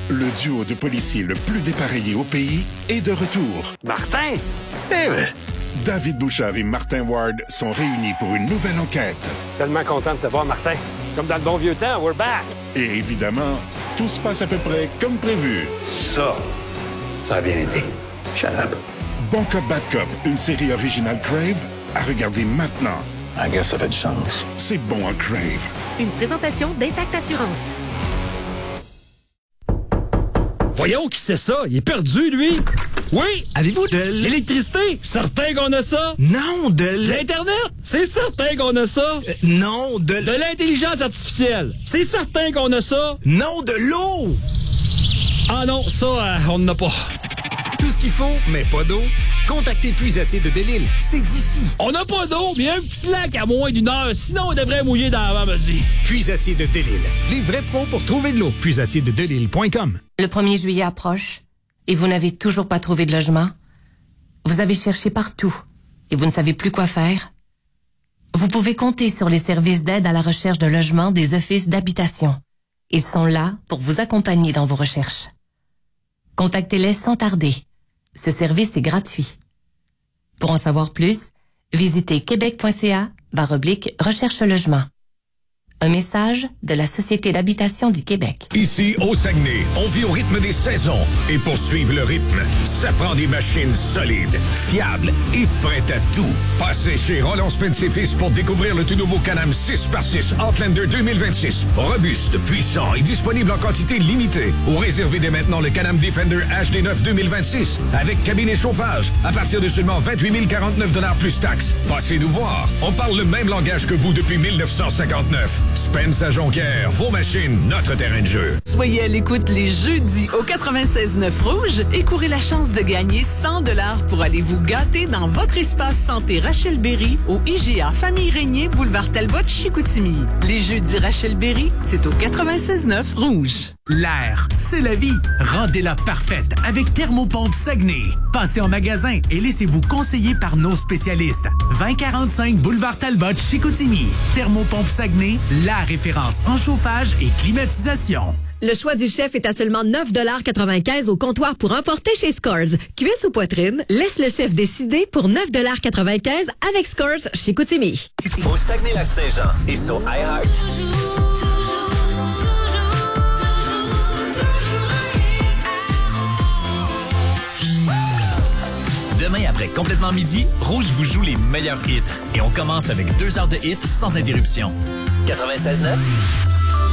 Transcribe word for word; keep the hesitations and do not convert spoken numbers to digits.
Le duo de policiers le plus dépareillé au pays est de retour. Martin? Eh ben... David Bouchard et Martin Ward sont réunis pour une nouvelle enquête. Tellement content de te voir, Martin. Comme dans le bon vieux temps, we're back! Et évidemment, tout se passe à peu près comme prévu. Ça, ça a bien été. Shut up. Bon Cop, Bad Cop, une série originale Crave, à regarder maintenant. I guess ça fait du sens. C'est bon en Crave. Une présentation d'Intact Assurance. Voyons qui c'est ça? Il est perdu, lui! Oui! Avez-vous de l'électricité? Certain qu'on a ça! Non, de l'Internet? C'est certain qu'on a ça! Euh, non, de De l'intelligence artificielle? C'est certain qu'on a ça! Non, de l'eau! Ah non, ça, euh, on n'en a pas. Tout ce qu'il faut, mais pas d'eau? Contactez Puisatier de Delisle, c'est d'ici. On n'a pas d'eau, mais un petit lac à moins d'une heure, sinon on devrait mouiller dans l'avant-midi. Puisatier de Delisle, les vrais pros pour trouver de l'eau. puisatier de delisle point com. Le premier juillet approche et vous n'avez toujours pas trouvé de logement? Vous avez cherché partout et vous ne savez plus quoi faire? Vous pouvez compter sur les services d'aide à la recherche de logement des offices d'habitation. Ils sont là pour vous accompagner dans vos recherches. Contactez-les sans tarder. Ce service est gratuit. Pour en savoir plus, visitez québec.ca barre oblique recherche logement. Un message de la Société d'habitation du Québec. Ici, au Saguenay, on vit au rythme des saisons. Et pour suivre le rythme, ça prend des machines solides, fiables et prêtes à tout. Passez chez Rollon Spence et Fils pour découvrir le tout nouveau Can-Am six par six Outlander deux mille vingt-six. Robuste, puissant et disponible en quantité limitée. Ou réservez dès maintenant le Can-Am Defender H D neuf deux mille vingt-six avec cabine et chauffage à partir de seulement vingt-huit mille quarante-neuf dollars plus taxes. Passez nous voir. On parle le même langage que vous depuis mille neuf cent cinquante-neuf. Spence à Jonquière, vos machines, notre terrain de jeu. Soyez à l'écoute les jeudis au quatre-vingt-seize neuf Rouge et courez la chance de gagner cent dollars pour aller vous gâter dans votre espace santé Rachel Berry au I G A Famille Régnier, boulevard Talbot, Chicoutimi. Les jeudis Rachel Berry, c'est au quatre-vingt-seize neuf Rouge. L'air, c'est la vie. Rendez-la parfaite avec Thermopompe Saguenay. Passez en magasin et laissez-vous conseiller par nos spécialistes. vingt quarante-cinq boulevard Talbot, Chicoutimi. Thermopompe Saguenay, la référence en chauffage et climatisation. Le choix du chef est à seulement neuf dollars quatre-vingt-quinze au comptoir pour emporter chez Scores. Cuisse ou poitrine, laisse le chef décider pour neuf dollars quatre-vingt-quinze avec Scores chez Chicoutimi. Au Saguenay-Lac-Saint-Jean et sur iHeart. Demain, après Complètement Midi, Rouge vous joue les meilleurs hits. Et on commence avec deux heures de hits sans interruption. quatre-vingt-seize neuf